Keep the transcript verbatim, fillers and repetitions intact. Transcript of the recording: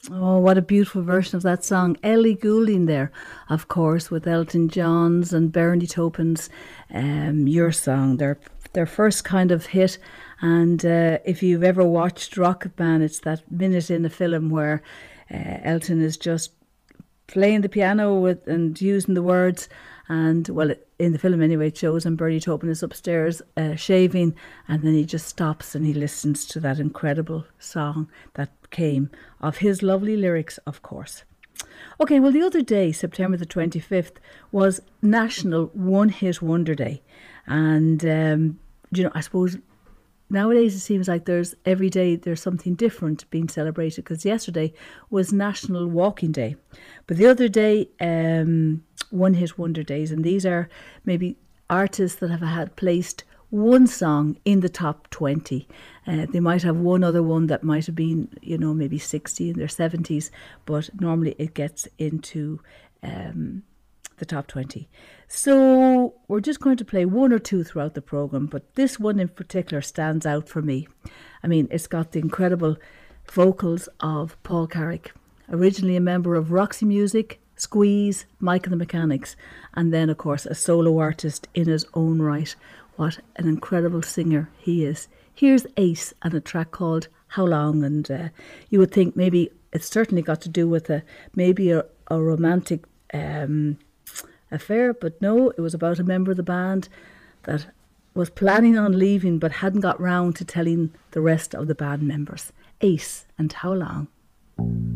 Oh, what a beautiful version of that song. Ellie Goulding there, of course, with Elton John's and Bernie Taupin's um, Your Song, their their first kind of hit. And uh, if you've ever watched Rocket Man, it's that minute in the film where uh, Elton is just playing the piano with and using the words. And well, it, in the film anyway, it shows and Bernie Taupin is upstairs uh, shaving, and then he just stops and he listens to that incredible song that came of his lovely lyrics, of course. Okay, well, the other day, September the twenty-fifth, was National One Hit Wonder Day. And, um, you know, I suppose nowadays it seems like there's every day there's something different being celebrated, because yesterday was National Walking Day. But the other day, um, One Hit Wonder Days, and these are maybe artists that have had placed one song in the top twenty. Uh, they might have one other one that might have been, you know, maybe sixty in their seventies, but normally it gets into um, the top twenty. So we're just going to play one or two throughout the programme, but this one in particular stands out for me. I mean, it's got the incredible vocals of Paul Carrick, originally a member of Roxy Music, Squeeze, Mike and the Mechanics, and then, of course, a solo artist in his own right. What an incredible singer he is. Here's Ace and a track called How Long, and uh, you would think maybe it's certainly got to do with a maybe a, a romantic um, affair, but no, it was about a member of the band that was planning on leaving but hadn't got round to telling the rest of the band members. Ace and How Long.